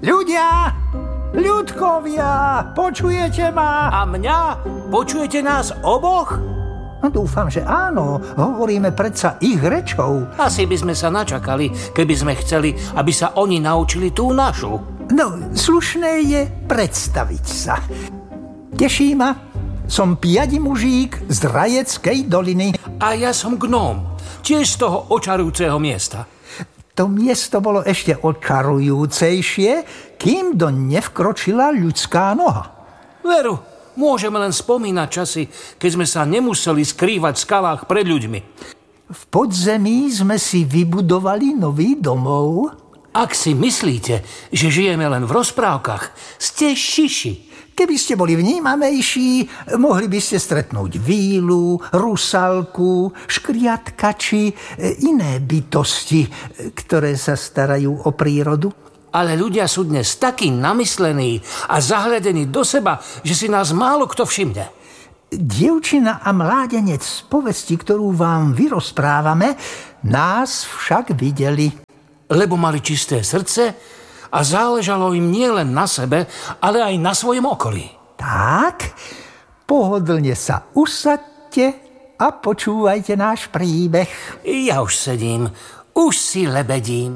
Ľudia! Ľudkovia! Počujete ma? A mňa? Počujete nás oboch? No, dúfam, že áno. Hovoríme predsa ich rečou. Asi by sme sa načakali, keby sme chceli, aby sa oni naučili tú našu. No, slušné je predstaviť sa. Teší ma. Som piadi mužík z Rajeckej doliny. A ja som gnóm, tiež z toho očarujúceho miesta. To miesto bolo ešte očarujúcejšie, kým doň nevkročila ľudská noha. Veru, môžeme len spomínať časy, keď sme sa nemuseli skrývať v skalách pred ľuďmi. V podzemí sme si vybudovali nový domov. Ak si myslíte, že žijeme len v rozprávkach, ste šiši. Keby ste boli vnímavejší, mohli by ste stretnúť vílu, rusalku, škriatka či iné bytosti, ktoré sa starajú o prírodu. Ale ľudia sú dnes takí namyslení a zahľadení do seba, že si nás málo kto všimne. Dievčina a mládenec z povesti, ktorú vám vyrozprávame, nás však videli. Lebo mali čisté srdce a záležalo im nielen na sebe, ale aj na svojom okolí. Tak, pohodlne sa usaďte a počúvajte náš príbeh. Ja už sedím, už si lebedím.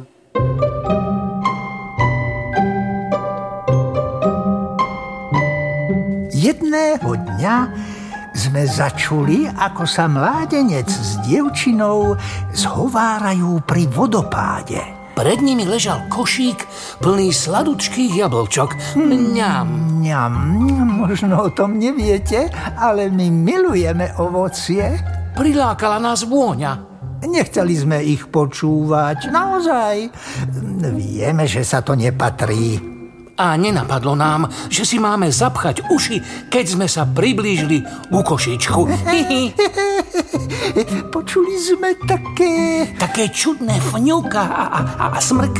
Jedného dňa sme začuli, ako sa mládenec s dievčinou zhovárajú pri vodopáde. Pred nimi ležal košík plný sladučkých jablčok. Mňam. Mňam, možno o tom neviete, ale my milujeme ovocie. Prilákala nás vôňa. Nechceli sme ich počúvať, naozaj. Vieme, že sa to nepatrí. A nenapadlo nám, že si máme zapchať uši, keď sme sa priblížili ku košíčku. Počuli sme také čudné fňuka a smrk.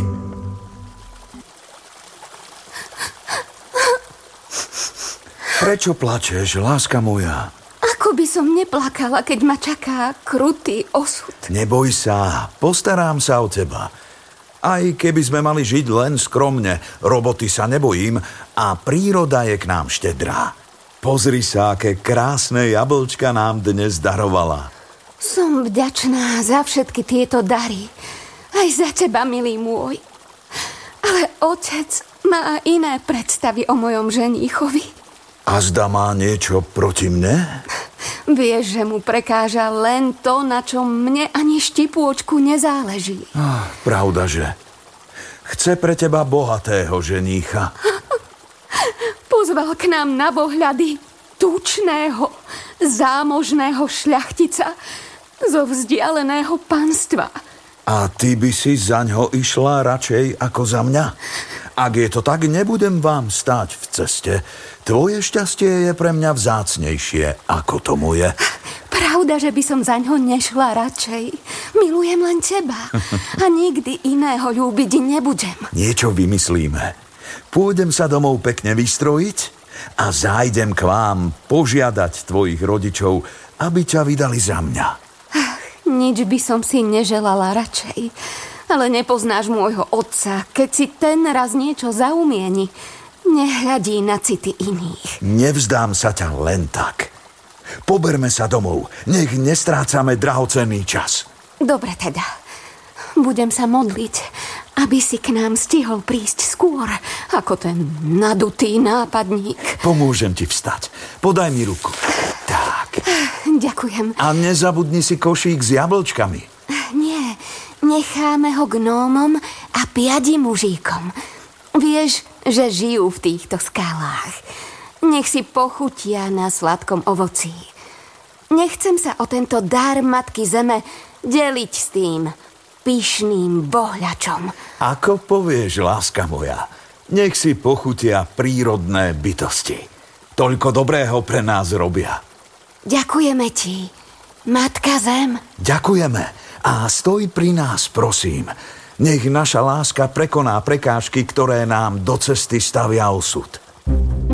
Prečo plačeš, láska moja? Ako by som neplakala, keď ma čaká krutý osud. Neboj sa, postarám sa o teba. Aj keby sme mali žiť len skromne, roboty sa nebojím a príroda je k nám štedrá. Pozri sa, aké krásne jablčka nám dnes darovala. Som vďačná za všetky tieto dary. Aj za teba, milý môj. Ale otec má iné predstavy o mojom ženíchovi. A zda má niečo proti mne? Vieš, že mu prekáža len to, na čom mne ani štipôčku nezáleží. Pravda, že? Chce pre teba bohatého ženícha. Pozval k nám na vohľady tučného, zámožného šľachtica zo vzdialeného panstva. A ty by si zaňho išla radšej ako za mňa? Ak je to tak, nebudem vám stáť v ceste. Tvoje šťastie je pre mňa vzácnejšie ako to moje. Pravda, že by som zaňho nešla radšej. Milujem len teba a nikdy iného ľúbiť nebudem. Niečo vymyslíme. Pôjdem sa domov pekne vystrojiť a zájdem k vám požiadať tvojich rodičov, aby ťa vydali za mňa. Nič by som si neželala radšej. Ale nepoznáš môjho otca, keď si ten raz niečo zaumieni. Nehľadí na city iných. Nevzdám sa ťa len tak. Poberme sa domov, nech nestrácame drahocenný čas. Dobre teda. Budem sa modliť, aby si k nám stihol prísť skôr, ako ten nadutý nápadník. Pomôžem ti vstať. Podaj mi ruku. Tak. Ďakujem. A nezabudni si košík s jablčkami. Nie, necháme ho gnómom a piadi mužíkom. Vieš, že žijú v týchto skalách. Nech si pochutia na sladkom ovocí. Nechcem sa o tento dar Matky Zeme deliť s tým pyšným bohľačom. Ako povieš, láska moja, nech si pochutia prírodné bytosti. Toľko dobrého pre nás robia. Ďakujeme ti, Matka Zem. Ďakujeme a stoj pri nás, prosím. Nech naša láska prekoná prekážky, ktoré nám do cesty stavia osud.